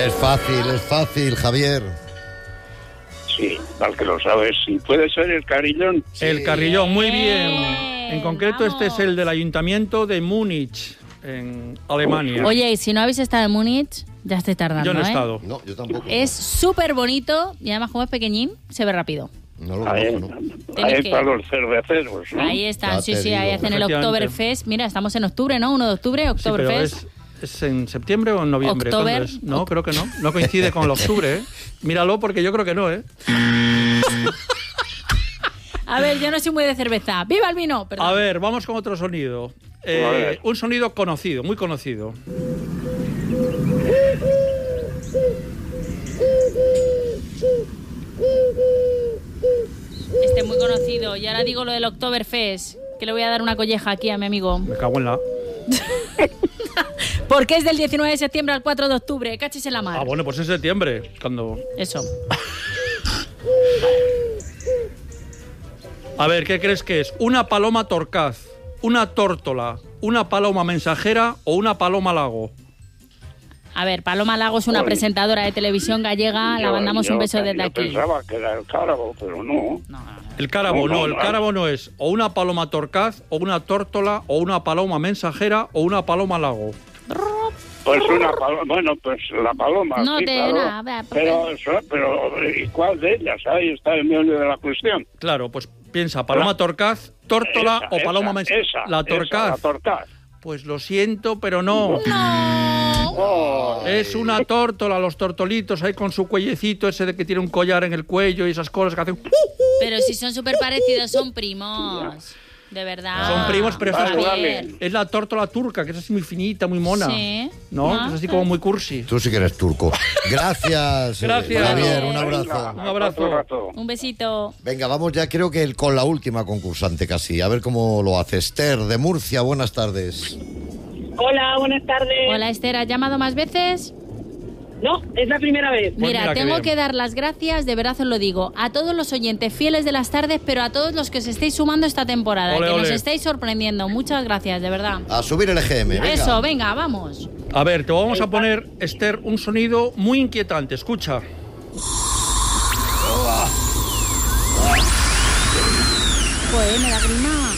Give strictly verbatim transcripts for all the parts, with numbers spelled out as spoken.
Es fácil, es fácil, Javier. Sí, tal que lo sabes. Sí, puede ser el Carillón. Sí. El Carillón, muy bien. bien. En concreto, Vamos. este es el del Ayuntamiento de Múnich, en Alemania. Oye, y si no habéis estado en Múnich, ya estoy tardando, Yo no he ¿eh? estado. No, yo tampoco. Es súper bonito y además como es pequeñín, se ve rápido. No lo Ahí, conozco, ¿no? Tenéis ahí que- están los cerveceros, ¿no? Ahí están, Ya sí, te sí, ahí digo. hacen el Efectivamente. Oktoberfest. Mira, estamos en octubre, ¿no? uno de octubre, Sí, pero Oktoberfest. es, ¿es en septiembre o en noviembre? October. ¿Cuándo es? No, creo que no. No coincide con el octubre, ¿eh? Míralo porque yo creo que no, ¿eh? A ver, yo no soy muy de cerveza. ¡Viva el vino! Perdón. A ver, vamos con otro sonido. Eh, A ver. un sonido conocido, muy conocido. Este es muy conocido. Y ahora digo lo del Oktoberfest, que le voy a dar una colleja aquí a mi amigo. Me cago en la... Porque es del diecinueve de septiembre al cuatro de octubre. Cachis en la mar. Ah, bueno, pues en septiembre, cuando... Eso. A ver, ¿qué crees que es? ¿Una paloma torcaz, una tórtola, una paloma mensajera o una paloma lago? A ver, Paloma Lago es una Oye. presentadora de televisión gallega. La Yo- mandamos yo- un beso desde yo aquí. pensaba que era el Cárabo, pero no. No, no, no. El cárabo No, no, no, el no. cárabo no es o una paloma torcaz, o una tórtola, o una paloma mensajera, o una paloma lago. Pues una paloma, bueno, pues la paloma. No sí, te- claro. nada, vea, ¿por pero, eso- pero, ¿y cuál de ellas? Ahí está el meollo de la cuestión. Claro, pues piensa, paloma La- torcaz, tórtola Esa, o paloma esa, mensajera. esa, La esa, torcaz. la torcaz. Pues lo siento, pero no. Oh, Es una tórtola, los tortolitos ahí con su cuellecito ese de que tiene un collar en el cuello y esas cosas que hacen... Pero si son súper parecidos, son primos. De verdad. Son primos, pero esta Vale, es, vale. es la tórtola turca, que es así muy finita, muy mona. Sí. ¿No? Ah, Es así como muy cursi. Tú sí que eres turco. Gracias, eh, Gracias. Javier, un venga, abrazo. Un abrazo. hasta otro rato. Un besito. Venga, vamos ya creo que el- con la última concursante casi. A ver cómo lo hace. Esther, de Murcia, buenas tardes. Hola, buenas tardes. Hola, Esther, ¿has llamado más veces? No, es la primera vez. Pues Mira, mira qué tengo bien. que dar las gracias, de verdad os lo digo, a todos los oyentes fieles de las tardes, pero a todos los que os estáis sumando esta temporada, Ole, que nos ole. estáis sorprendiendo. Muchas gracias, de verdad. A subir el E G M, venga. Eso, venga, vamos. A ver, te vamos a poner, Esther, un sonido muy inquietante. Escucha. Joder, me da grima.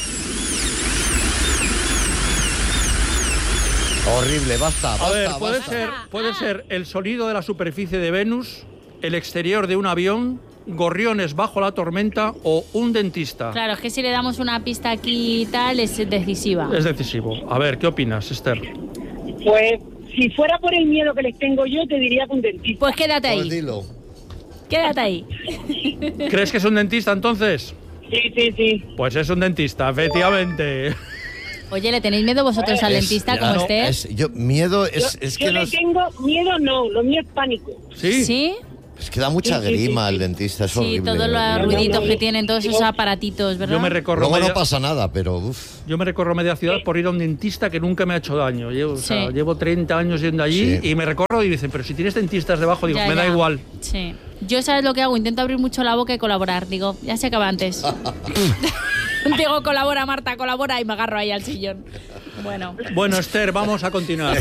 Horrible, basta, basta, A ver, puede basta. ser, puede ser el sonido de la superficie de Venus, el exterior de un avión, gorriones bajo la tormenta o un dentista. Claro, es que si le damos una pista aquí y tal, es decisiva. Es decisivo. A ver, ¿qué opinas, Esther? Pues si fuera por el miedo que les tengo yo, te diría que un dentista. Pues quédate Pues ahí, dilo. quédate ahí. ¿Crees que es un dentista entonces? Sí, sí, sí. Pues es un dentista, efectivamente. Oye, ¿le tenéis miedo vosotros al Es- dentista ya como no, usted? es- yo, miedo es, yo es yo que le nos- tengo miedo, no, lo mío es pánico. ¿Sí? ¿Sí? es que da mucha Sí, sí, sí, grima sí. el dentista, es Sí, horrible. todos los horrible. ruiditos que tienen, todos esos aparatitos, ¿verdad? Yo me recorro Luego media, no pasa nada, pero uff. yo me recorro media ciudad por ir a un dentista que nunca me ha hecho daño. Llevo, o sea, Sí. llevo treinta años yendo allí Sí. y me recorro y dicen, pero si tienes dentistas debajo, digo, Ya, me da ya. igual. Sí. Yo, ¿sabes lo que hago? Intento abrir mucho la boca y colaborar. Digo, ya se acaba antes. Digo, colabora, Marta, colabora, y me agarro ahí al sillón. Bueno. Bueno, Esther, vamos a continuar.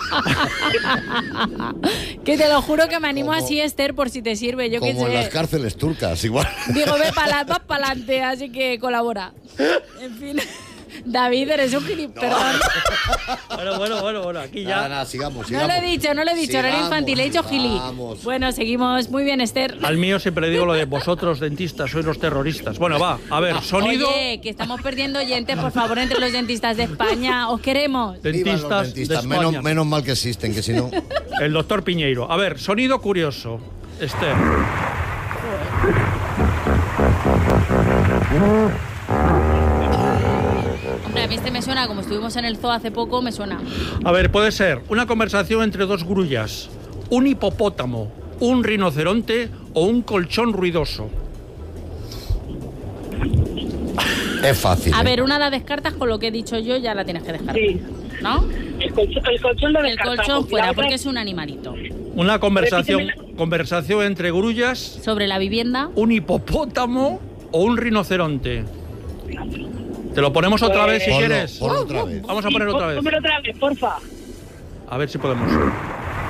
Que te lo juro que me animo Como- así, Esther, por si te sirve. Yo qué Como en las sé. cárceles turcas, igual. Digo, ve para vas para adelante, así que colabora. En fin. David, eres un gilipollas. Perdón. Bueno, bueno, bueno, bueno, aquí ya. Nada, nada, sigamos, No sigamos. lo he dicho, no lo he dicho, no era Sigamos, infantil, he dicho gili. sigamos. Bueno, seguimos. Muy bien, Esther. Al mío siempre le digo lo de vosotros, dentistas, sois los terroristas. Bueno, va, a ver, sonido. Oye, que estamos perdiendo oyentes, por favor, entre los dentistas de España. Os queremos. Vivan los Dentistas, dentistas, de España. menos, menos mal que existen, que si no... El doctor Piñeiro. A ver, sonido curioso. Esther. Hombre, a mí este me suena, como estuvimos en el zoo hace poco, me suena. A ver, puede ser una conversación entre dos grullas, un hipopótamo, un rinoceronte o un colchón ruidoso. Es fácil. A ¿eh? ver, una la descartas con lo que he dicho yo, ya la tienes que descartar. Sí. ¿No? El colchón, el colchón lo El descartamos. colchón fuera, La otra- porque es un animalito. Una conversación, Repíteme conversación entre grullas, Sobre la vivienda. un hipopótamo o un rinoceronte. Te lo ponemos otra vez si Ponlo, quieres. ponlo otra vez. Vamos a Sí, poner otra pon- vez. pónmelo otra vez, porfa. A ver si podemos.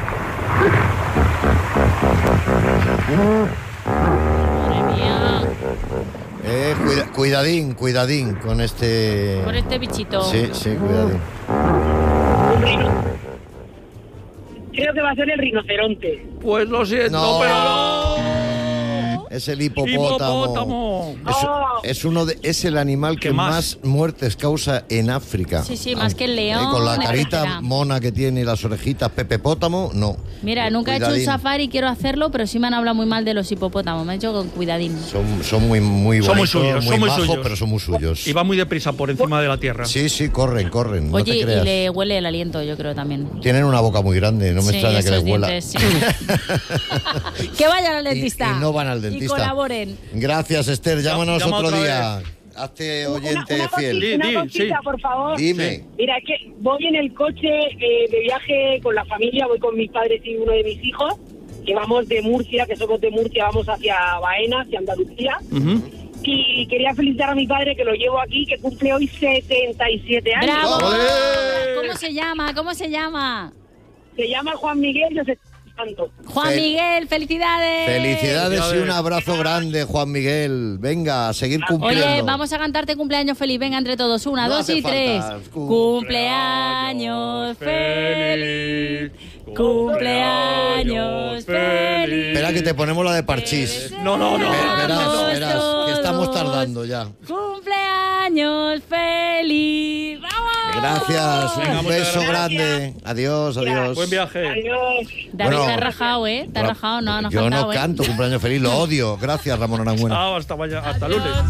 Madre mía. Eh, cuida, cuidadín, cuidadín con este... Por este bichito. Sí, sí, cuidadín. Un rino. Creo que va a ser el rinoceronte. Pues lo siento, No. pero no. Es el hipopótamo. Hipopótamo. Es, Oh. es uno de, es el animal que ¿Qué más? más muertes causa en África. Sí, sí, más que el león, Eh, con la carita etcétera. mona que tiene y las orejitas pepepótamo, no. Mira, nunca he hecho un Cuidadín. safari, quiero hacerlo, pero sí me han hablado muy mal de los hipopótamos. Me han hecho con cuidadín. Son, son muy, muy Son muy bonitos, suyos, son muy majos, suyos. pero son muy suyos. Y va muy deprisa por encima de la tierra. Sí, sí, corren, corren, no Oye, te y creas. le huele el aliento, yo creo también. Tienen una boca muy grande, no me Sí, extraña que esos les huela. dientes, sí. Que vayan al Y- dentista. y no van al Y dentista. colaboren. Gracias, Esther. Llámanos llama otro otra día. Hazte oyente una, una fiel. cosita, Di, una di, cosita, sí. por favor. Dime. Mira, es que voy en el coche eh, de viaje con la familia, voy con mis padres y uno de mis hijos, que vamos de Murcia, que somos de Murcia, vamos hacia Baena, hacia Andalucía. Ujú. Y quería felicitar a mi padre, que lo llevo aquí, que cumple hoy setenta y siete años. ¡Bravo! ¡Ole! ¿Cómo se llama? ¿Cómo se llama? Se llama Juan Miguel José Santos. Juan Fel- Miguel, felicidades. Felicidades y un Felicidades. abrazo grande, Juan Miguel. Venga, a seguir cumpliendo. Oye, vamos a cantarte cumpleaños feliz. Venga, entre todos. Una, No dos hace y tres. falta. Cumpleaños feliz. Cumpleaños feliz. Espera que te ponemos la de Parchís. No, no, no. Ve- Verás, Vamos verás, que estamos tardando ya. Cumpleaños feliz. ¡Vamos! Gracias, Venga, un muchas beso gracias. grande. Adiós, adiós. Buen viaje. Adiós. David, Bueno, te has rajado, ¿eh? Te has Ra- rajado, no, no has Yo cantado, no ¿eh? canto cumpleaños feliz, lo odio. Gracias, Ramón Aranguena. Ah, hasta mañana, hasta Adiós. lunes.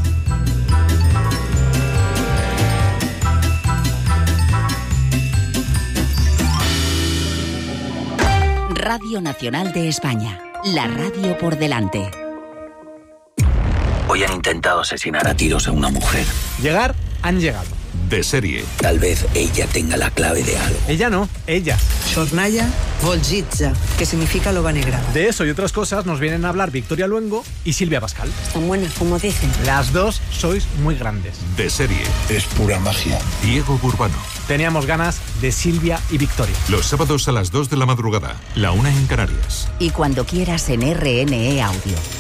Radio Nacional de España. La radio por delante. Hoy han intentado asesinar a tiros a una mujer. Llegar, han llegado. De serie. Tal vez ella tenga la clave de algo. Ella no, ella. Sornaya Volgitza, que significa loba negra. De eso y otras cosas nos vienen a hablar Victoria Luengo y Silvia Pascal. Tan buenas como dicen. Las dos sois muy grandes. De serie. Es pura magia. Diego Burbano. Teníamos ganas de Silvia y Victoria. Los sábados a las dos de la madrugada. La una en Canarias. Y cuando quieras en R N E Audio.